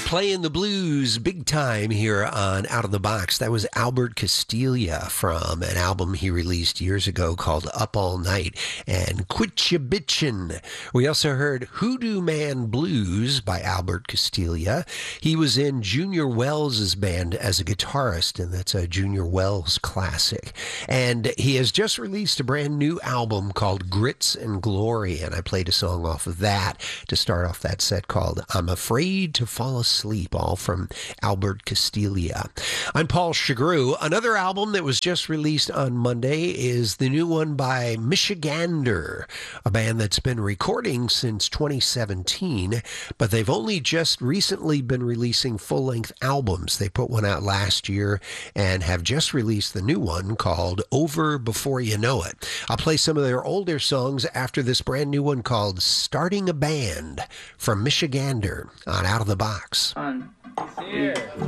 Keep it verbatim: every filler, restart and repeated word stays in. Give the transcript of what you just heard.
playing the blues big time here on Out of the Box. That was Albert Castiglia from an album he released years ago called Up All Night and Quit Ya Bitchin'. We also heard Hoodoo Man Blues by Albert Castiglia. He was in Junior Wells' band as a guitarist, and that's a Junior Wells classic. And he has just released a brand new album called Grits and Glory, and I played a song off of that to start off that set called I'm Afraid to Fall Asleep, all from Albert Castiglia. I'm Paul Chagru. Another album that was just released on Monday is the new one by Michigander, a band that's been recording since twenty seventeen, but they've only just recently been releasing full-length albums. They put one out last year and have just released the new one called Over Before You Know It. I'll play some of their older songs after this brand new one called Starting a Band from Michigander on Out of the Box. One, two.